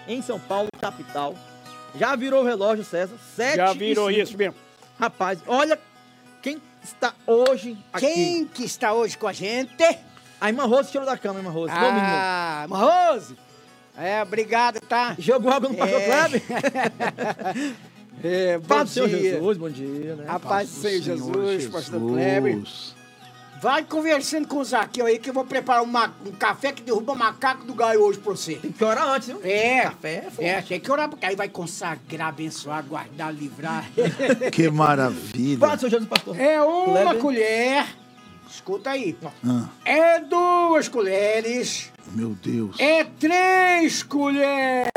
em São Paulo, capital. Já virou o relógio, César? 7 Já virou isso mesmo. Rapaz, olha quem está hoje aqui. Quem que está hoje com a gente? A irmã Rose tirou da cama, irmã Rose. Ah, irmã Rose. Obrigado, tá? Jogou água no pastor Kleber. Bom Paz do Senhor dia. Jesus, bom dia, né? A paz do Senhor Jesus, pastor Kleber. Vai conversando com o Zaqueu aí que eu vou preparar um café que derruba macaco do galho hoje pra você. Tem que orar antes, viu? Café é tem que orar, porque aí vai consagrar, abençoar, guardar, livrar. Que maravilha. Paz do Senhor Jesus, pastor. É uma Kleber. colher, escuta aí, Ah, é 2 colheres, meu Deus. é 3 colheres.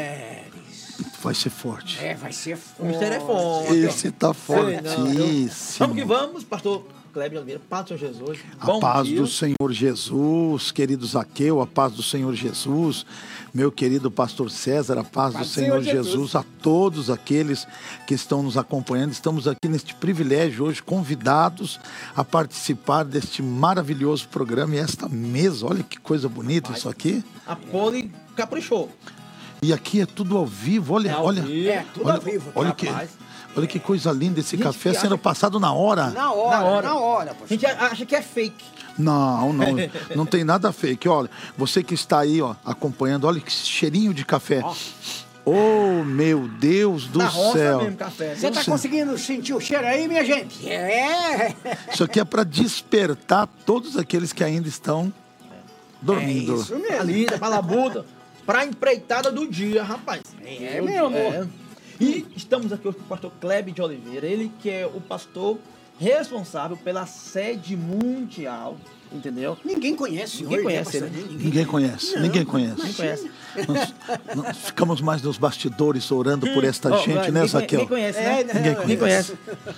Vai ser forte. Vai ser O forte. mistério é forte. Esse tá fortíssimo. Vamos que vamos, pastor Kleber de Oliveira. Paz do Senhor Jesus. A paz do Senhor Jesus, querido Zaqueu, a paz do Senhor Jesus, meu querido pastor César, a paz do Senhor Jesus, a todos aqueles que estão nos acompanhando. Estamos aqui neste privilégio hoje, convidados a participar deste maravilhoso programa e esta mesa, olha que coisa bonita isso aqui. A Poli caprichou. E aqui é tudo ao vivo, olha, olha. Tudo ao vivo. Olha que coisa linda esse Gente, café acha- sendo passado na hora. Na hora. A gente acha que é fake. Não tem nada fake. Olha, você que está aí, ó, acompanhando, olha que cheirinho de café. Oh, meu Deus do Na roça céu. mesmo, café. Você tá conseguindo sentir o cheiro aí, minha gente? Isso aqui é para despertar todos aqueles que ainda estão dormindo. É isso mesmo. Tá linda, pra labuta, pra empreitada do dia, rapaz. É mesmo. E estamos aqui hoje com o pastor Kleber de Oliveira, ele que é o pastor responsável pela sede mundial, entendeu? Ninguém conhece Ninguém hoje, conhece, né, né? pastor? Ninguém conhece, ninguém conhece. Ninguém conhece. Nós ficamos mais nos bastidores orando por esta gente, né, Zaqueu? Ninguém conhece, né? Ninguém conhece.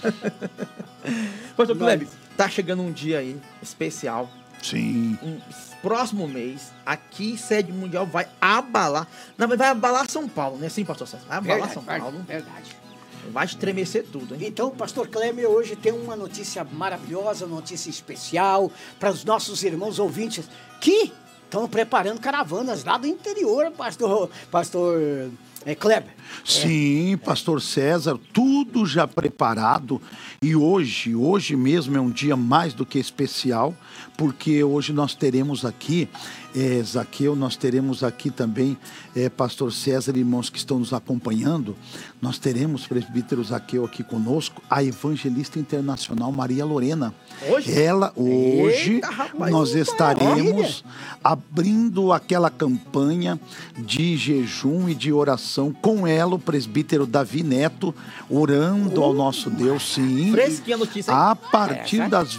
Pastor Kleber, tá chegando um dia aí especial. Sim. Próximo mês, aqui, sede mundial vai abalar. Não, vai abalar São Paulo, né? Sim, pastor César. Vai abalar São Paulo. Verdade. Vai estremecer tudo, hein? Então, o pastor Kleber hoje tem uma notícia maravilhosa, notícia especial para os nossos irmãos ouvintes que estão preparando caravanas lá do interior, pastor Kleber. Sim, pastor César, tudo já preparado. E hoje mesmo é um dia mais do que especial, porque hoje nós teremos aqui, Zaqueu, nós teremos aqui também, pastor César e irmãos que estão nos acompanhando, nós teremos, presbítero Zaqueu aqui conosco, a evangelista internacional Maria Lorena. Hoje? Hoje, Eita, rapaz, nós estaremos maravilha. abrindo aquela campanha de jejum e de oração com ela, o presbítero Davi Neto, orando ao nosso Deus, sim. Fresquinha a notícia, hein? A partir das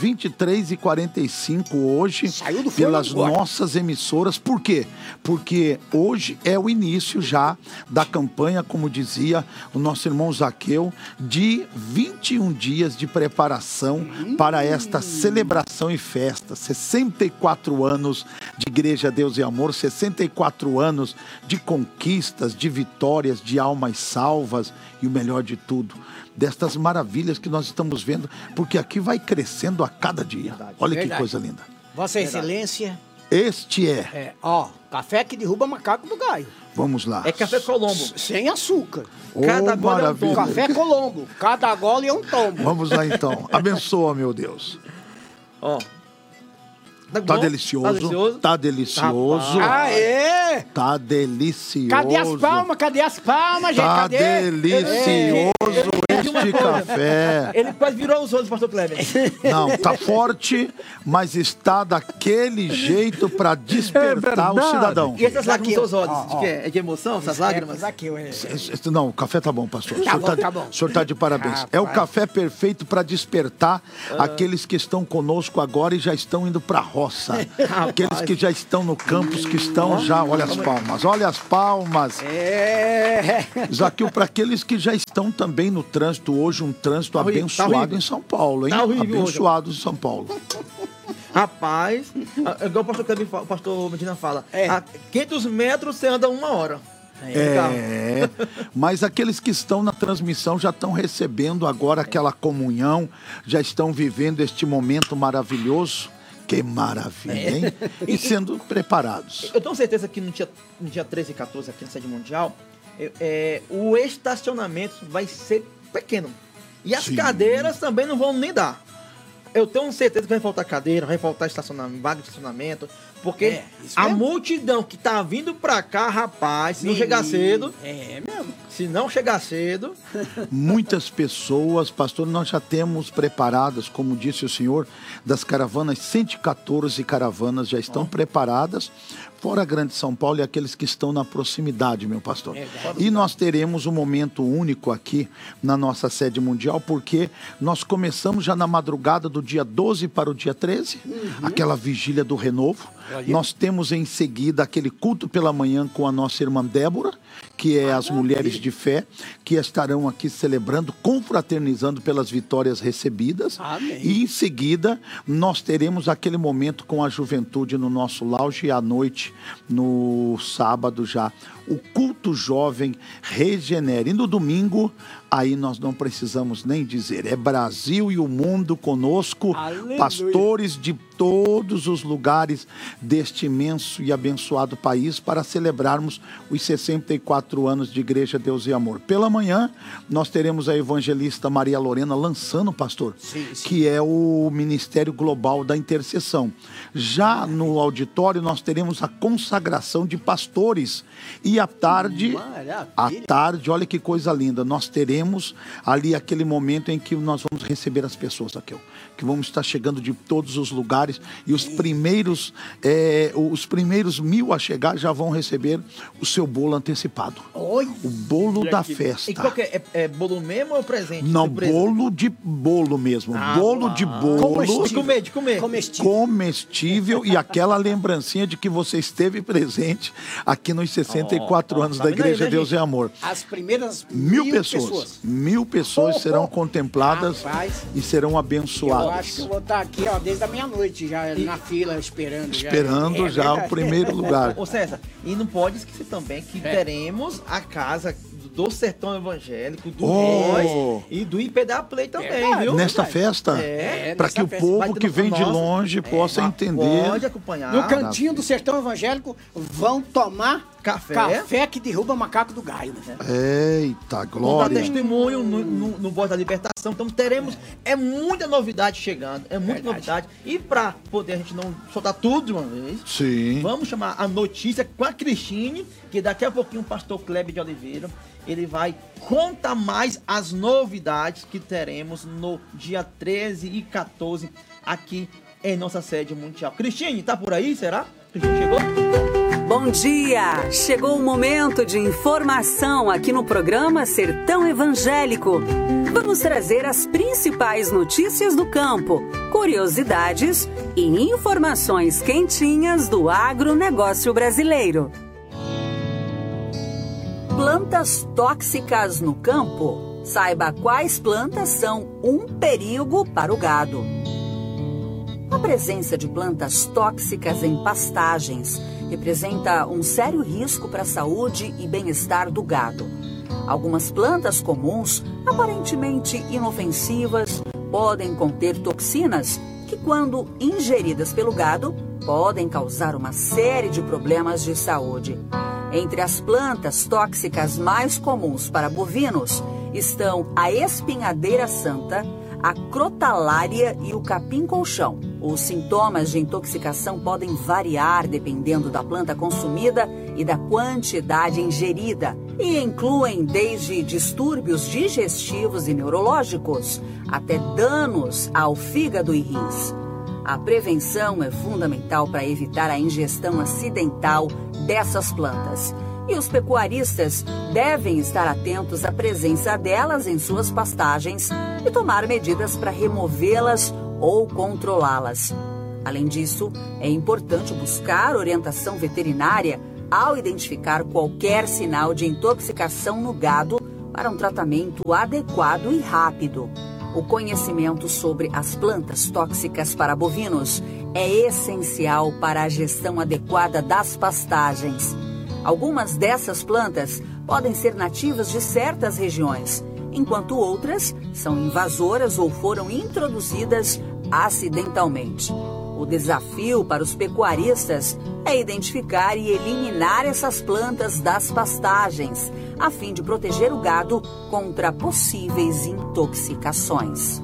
23h45 hoje, Saiu do forno pelas agora. nossas emissoras. Por quê? Porque hoje é o início já da campanha, como dizia o nosso irmão Zaqueu, de 21 dias de preparação para esta celebração e festa. 64 anos de Igreja Deus e Amor, 64 anos de conquistas, de vitórias, de almas salvas e o melhor de tudo, destas maravilhas que nós estamos vendo, porque aqui vai crescendo a cada dia. Olha que Verdade. coisa linda. Vossa Excelência, Este é. café que derruba macaco do galho. Vamos lá. É café Colombo. Sem açúcar. Cada gole é um tombo. Café Colombo. Cada gole é um tombo. Vamos lá então. Abençoa, meu Deus. Ó. Tá bom? Tá delicioso? Tá delicioso. Aê! Tá delicioso. Cadê as palmas? Cadê as palmas, gente? Tá Cadê? delicioso este café. Ele quase virou os olhos, pastor Kleber. Não, tá forte, mas está daquele jeito para despertar o cidadão. E essas lágrimas nos seus olhos? Ó, De quê? É de emoção, essas lágrimas? Zaqueu, Não, o café tá bom, pastor. Tá bom. O senhor tá de parabéns. Rapaz. É o café perfeito para despertar aqueles que estão conosco agora e já estão indo para a roça. Aqueles que já estão no campus, que estão já... Olha as palmas, olha as palmas. Zaqueu, para aqueles que já estão também no trânsito hoje, um trânsito abençoado em São Paulo, hein? Tá horrível Abençoado em São Paulo. Rapaz, igual o pastor Kleber, o pastor Medina fala, a 500 metros você anda 1 hora. Mas aqueles que estão na transmissão já estão recebendo agora aquela comunhão, já estão vivendo este momento maravilhoso Que maravilha, hein? E sendo preparados. Eu tenho certeza que no dia 13 e 14, aqui na sede mundial, o estacionamento vai ser pequeno. E as cadeiras também não vão nem dar. Eu tenho certeza que vai faltar cadeira, vai faltar estacionamento, vaga de estacionamento, porque a multidão que tá vindo pra cá, rapaz, se não chegar cedo... É mesmo. Se não chegar cedo... Muitas pessoas, pastor, nós já temos preparadas, como disse o senhor, das caravanas, 114 caravanas já estão preparadas, fora a Grande São Paulo e aqueles que estão na proximidade, meu pastor. E nós teremos um momento único aqui na nossa sede mundial, porque nós começamos já na madrugada do dia 12 para o dia 13, aquela vigília do renovo. Nós temos em seguida aquele culto pela manhã com a nossa irmã Débora, que é as mulheres de fé, que estarão aqui celebrando, confraternizando pelas vitórias recebidas. Amém. E em seguida, nós teremos aquele momento com a juventude no nosso lounge e à noite, no sábado já, o culto jovem Regenera. E no domingo, aí nós não precisamos nem dizer, é Brasil e o mundo conosco, Aleluia. Pastores de todos os lugares deste imenso e abençoado país, para celebrarmos os 64 anos de Igreja Deus e Amor. Pela manhã, nós teremos a evangelista Maria Lorena lançando, pastor, que é o Ministério Global da Intercessão. Já no auditório, nós teremos a consagração de pastores. E à tarde, olha que coisa linda, nós teremos ali aquele momento em que nós vamos receber as pessoas, Raquel, que vamos estar chegando de todos os lugares, e os primeiros 1.000 a chegar já vão receber o seu bolo antecipado. Oi. O bolo da festa. E qual que é bolo mesmo ou presente? Não, surpresa? bolo mesmo. Bolo de bolo. De comer. Comestível e aquela lembrancinha de que você esteve presente aqui nos 64 anos da Igreja Deus e Amor. As primeiras 1.000 pessoas. 1.000 pessoas serão contempladas, rapaz, e serão abençoadas. Eu acho que eu vou estar aqui, desde a meia-noite, já na fila, esperando. Já o primeiro lugar. Ô César, e não pode esquecer também que teremos a casa do Sertão Evangélico, do Voz e do IPDA Play também, viu? Nesta festa? Para que o povo que vem de longe possa entender. Pode acompanhar. No cantinho do Sertão Evangélico vão tomar café que derruba macaco do galho. Eita, Vamos dar glória. testemunho no Voz da Libertação. Então teremos, muita novidade chegando, muita novidade. E para poder a gente não soltar tudo de uma vez, vamos chamar a notícia com a Cristine, que daqui a pouquinho o pastor Kleber de Oliveira, ele vai contar mais as novidades que teremos no dia 13 e 14 aqui em nossa sede mundial. Cristine, tá por aí, será? Cristine chegou? Bom dia! Chegou o momento de informação aqui no programa Sertão Evangélico. Vamos trazer as principais notícias do campo, curiosidades e informações quentinhas do agronegócio brasileiro. Plantas tóxicas no campo. Saiba quais plantas são um perigo para o gado. A presença de plantas tóxicas em pastagens representa um sério risco para a saúde e bem-estar do gado. Algumas plantas comuns, aparentemente inofensivas, podem conter toxinas que, quando ingeridas pelo gado, podem causar uma série de problemas de saúde. Entre as plantas tóxicas mais comuns para bovinos estão a espinhadeira santa, a crotalária e o capim-colchão. Os sintomas de intoxicação podem variar dependendo da planta consumida e da quantidade ingerida, e incluem desde distúrbios digestivos e neurológicos até danos ao fígado e rins. A prevenção é fundamental para evitar a ingestão acidental dessas plantas. E os pecuaristas devem estar atentos à presença delas em suas pastagens e tomar medidas para removê-las ou controlá-las. Além disso, é importante buscar orientação veterinária ao identificar qualquer sinal de intoxicação no gado para um tratamento adequado e rápido. O conhecimento sobre as plantas tóxicas para bovinos é essencial para a gestão adequada das pastagens. Algumas dessas plantas podem ser nativas de certas regiões, enquanto outras são invasoras ou foram introduzidas acidentalmente. O desafio para os pecuaristas é identificar e eliminar essas plantas das pastagens, a fim de proteger o gado contra possíveis intoxicações.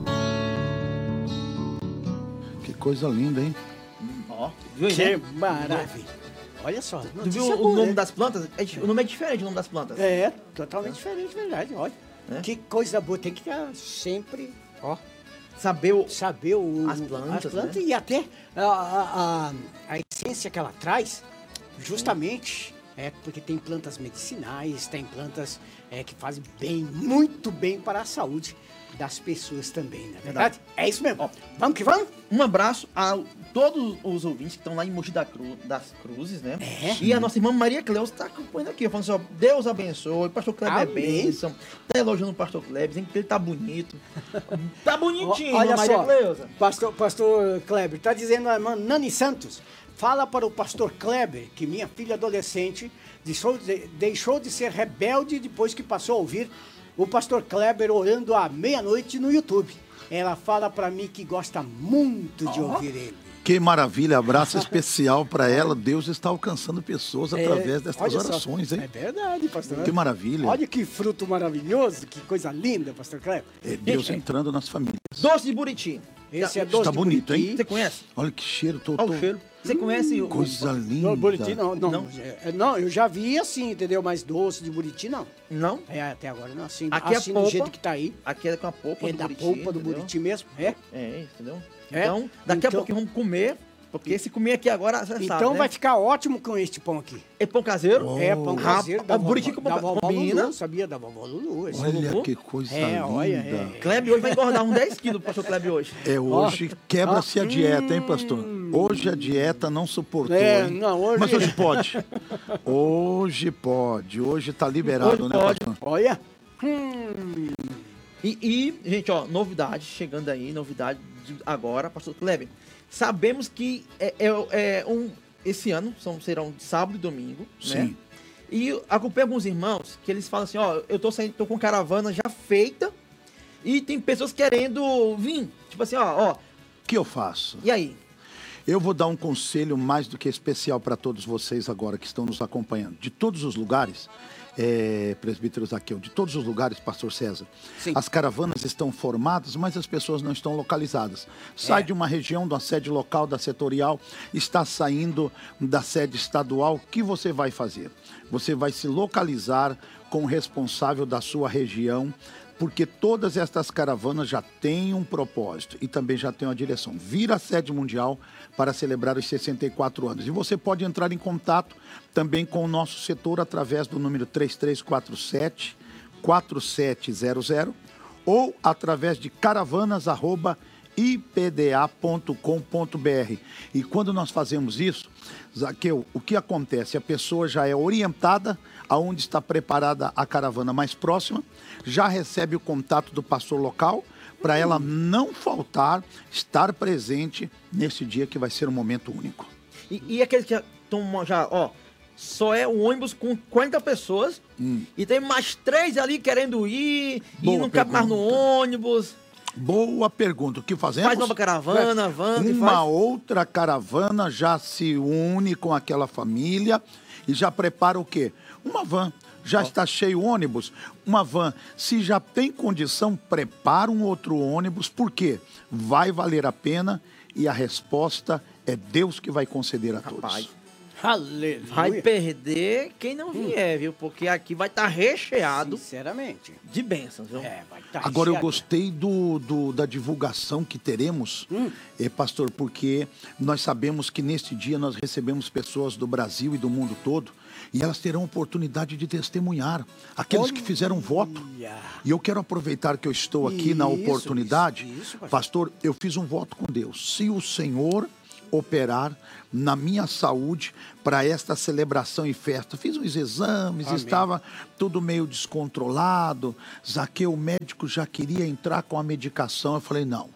Que coisa linda, hein? Ó, viu aí, Que né? maravilha. Olha só. Tu viu o nome das plantas? O nome é diferente, o nome das plantas. É, totalmente diferente, verdade. Olha. É? Que coisa boa. Tem que estar sempre, ó, Saber as plantas, né? E até a essência que ela traz, justamente, é porque tem plantas medicinais, tem plantas que fazem bem, muito bem para a saúde das pessoas também, não é verdade? É isso mesmo. Ó, vamos que vamos? Um abraço a todos os ouvintes que estão lá em Mogi das Cruzes, né? E a nossa irmã Maria Cleusa está acompanhando aqui, falando assim, ó, Deus abençoe, o pastor Kleber é bênção, tá elogiando o pastor Kleber, dizendo que ele tá bonito. Tá bonitinho, Olha Maria só, Cleusa. Pastor Kleber, tá dizendo a irmã Nani Santos, fala para o pastor Kleber que minha filha adolescente deixou de ser rebelde depois que passou a ouvir o pastor Kleber orando à meia-noite no YouTube. Ela fala para mim que gosta muito de ouvir ele. Que maravilha, abraço especial para ela. Deus está alcançando pessoas através destas orações, hein? É verdade, pastor. Que maravilha. Olha que fruto maravilhoso, que coisa linda, pastor Kleber. É Deus entrando nas famílias. Doce de Buriti. Esse é doce Tá de bonito, Buriti. hein? Você conhece? Olha que cheiro. Olha o cheiro. Você conhece o... Coisa linda. Não, Buriti não. Não, eu já vi assim, entendeu? Mas doce de Buriti não. Não? É, até agora não. Assim, Aqui assim é do polpa. jeito que tá aí. Aqui é com a polpa É do da Buriti. polpa do entendeu? Buriti mesmo. É. É, entendeu? É? Então, daqui a Então- pouquinho vamos comer, porque se comer aqui agora, você Então sabe, né? vai ficar ótimo com este pão aqui. É pão caseiro? É, pão caseiro da Buriti com vovó combina. Lulu, sabia? Da vovó Lulu. esse Olha Lulu. que coisa É, linda. olha, Kleber hoje vai engordar uns 10 quilos, pastor Kleber hoje. É, hoje quebra-se a dieta, hein, pastor? Hoje a dieta não suportou, É, hein? não, hoje- Mas hoje pode. Hoje pode. Hoje tá liberado, Hoje né, pode. pastor? Olha. Gente, ó, novidade chegando aí, novidade agora, pastor Kleber. Sabemos que esse ano serão sábado e domingo, né? Sim. E acompanhei alguns irmãos que eles falam assim, ó, eu tô com caravana já feita e tem pessoas querendo vir. Tipo assim, ó, O que eu faço? e aí? Eu vou dar um conselho mais do que especial para todos vocês agora que estão nos acompanhando. De todos os lugares, presbítero Zaqueu, de todos os lugares, pastor César, Sim. as caravanas estão formadas, mas as pessoas não estão localizadas. Sai de uma região, da sede local, da setorial, está saindo da sede estadual. O que você vai fazer? Você vai se localizar com o responsável da sua região, porque todas estas caravanas já têm um propósito e também já têm uma direção. Vir à sede mundial para celebrar os 64 anos. E você pode entrar em contato também com o nosso setor através do número 3347-4700 ou através de caravanas@ipda.com.br. E quando nós fazemos isso, Zaqueu, o que acontece? A pessoa já é orientada aonde está preparada a caravana mais próxima, já recebe o contato do pastor local, para ela não faltar, estar presente nesse dia que vai ser um momento único. E aqueles que só é um ônibus com 40 pessoas e tem mais 3 ali querendo ir Boa e não cabe mais no pergunta. ônibus. Boa pergunta. O que fazemos? Faz nova caravana, van, e Uma faz. outra caravana já se une com aquela família e já prepara o quê? Uma van. Já está cheio o ônibus? Uma van. Se já tem condição, prepara um outro ônibus. Por quê? Vai valer a pena e a resposta é Deus que vai conceder a todos. Rapaz, Aleluia. vai perder quem não vier, viu? Porque aqui vai estar recheado Sinceramente. de bênçãos, viu? Vai estar Agora, eu recheado. gostei da divulgação que teremos, pastor, porque nós sabemos que neste dia nós recebemos pessoas do Brasil e do mundo todo e elas terão oportunidade de testemunhar. Aqueles que fizeram voto. E eu quero aproveitar que eu estou aqui na Isso, oportunidade. isso, pastor, eu fiz um voto com Deus. Se o Senhor operar na minha saúde para esta celebração e festa. Fiz uns exames, estava tudo meio descontrolado. Zaqueu, o médico já queria entrar com a medicação. Eu falei, não,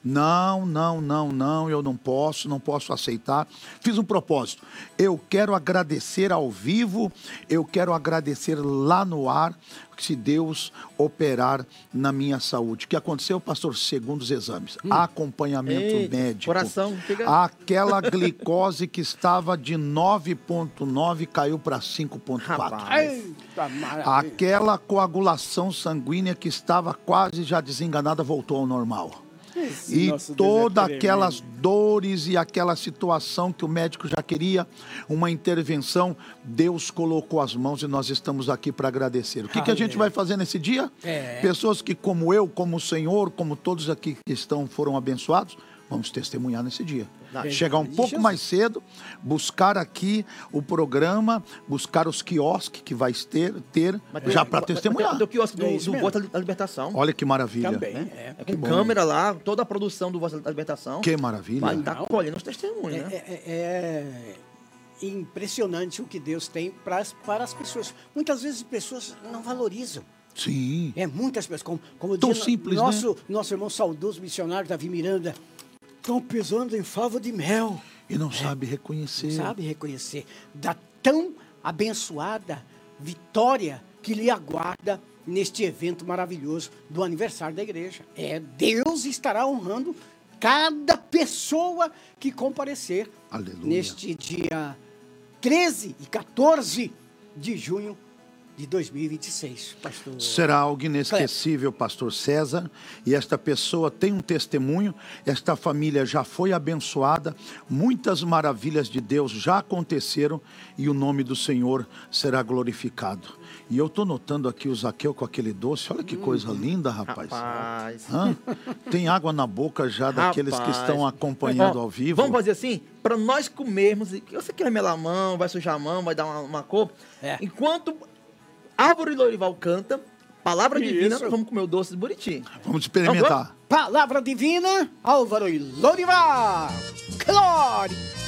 Não, eu não posso aceitar. Fiz um propósito. Eu quero agradecer ao vivo, eu quero agradecer lá no ar, se Deus operar na minha saúde. O que aconteceu, pastor? Segundo os exames, acompanhamento médico. Coração, aquela glicose que estava de 9,9 caiu para 5,4. Aquela coagulação sanguínea que estava quase já desenganada voltou ao normal. E todas aquelas dores e aquela situação que o médico já queria uma intervenção, Deus colocou as mãos e nós estamos aqui para agradecer. O que a gente vai fazer nesse dia? Pessoas que como eu, como o Senhor, como todos aqui que foram abençoados, vamos testemunhar nesse dia. Chegar um pouco mais cedo, buscar aqui o programa, buscar os quiosques que vai ter já para testemunhar. Do quiosque do Voz da Libertação. Olha que maravilha. Também, com câmera lá, toda a produção do Voz da Libertação. Que maravilha. Vai estar colhendo os testemunhos, né? É impressionante o que Deus tem para as pessoas. Muitas vezes as pessoas não valorizam. Sim. Muitas pessoas, como tão diz simples, nosso irmão saudoso missionário Davi Miranda, estão pisando em favo de mel. E não sabe reconhecer. Não sabe reconhecer da tão abençoada vitória que lhe aguarda neste evento maravilhoso do aniversário da igreja. Deus estará honrando cada pessoa que comparecer. Aleluia. Neste dia 13 e 14 de junho de 2026, pastor. Será algo inesquecível, pastor César, e esta pessoa tem um testemunho, esta família já foi abençoada, muitas maravilhas de Deus já aconteceram e o nome do Senhor será glorificado. E eu estou notando aqui o Zaqueu com aquele doce, olha que coisa linda, rapaz. Tem água na boca já daqueles que estão acompanhando ao vivo. Vamos fazer assim, para nós comermos, você quer melar a mão, vai sujar a mão, vai dar uma cor, enquanto Árvore Lorival canta, palavra divina, nós vamos comer o doce de Buriti. Vamos experimentar. Palavra divina, Álvaro e Lorival. Glória!